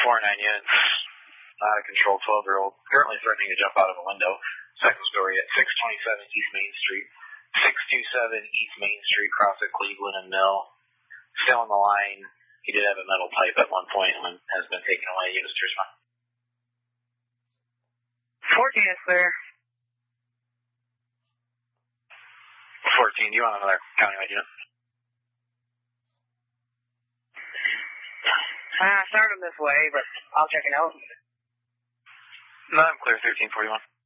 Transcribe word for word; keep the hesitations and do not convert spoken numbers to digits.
four nine units. Out of control, twelve-year-old, currently threatening to jump out of a window. Second story at six twenty-seven East Main Street. six twenty-seven East Main Street, cross at Cleveland and Mill. Still on the line. He did have a metal pipe at one point and has been taken away. Units to respond. fourteen is clear. fourteen, you want another countywide unit? Uh, I started this way, but I'll check it out. No, I'm clear, thirteen forty-one.